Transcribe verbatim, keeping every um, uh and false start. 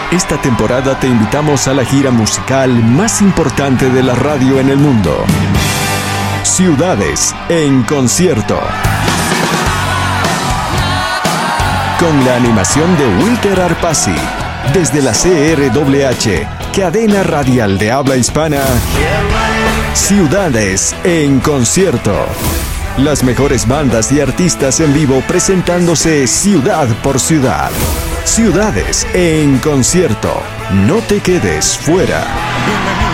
Esta temporada te invitamos a la gira musical más importante de la radio en el mundo. Ciudades en concierto. Con la animación de Wilker Arpasi. Desde la C R W H, cadena radial de habla hispana. Ciudades en concierto. Las mejores bandas y artistas en vivo presentándose ciudad por ciudad. Ciudades en concierto. No te quedes fuera.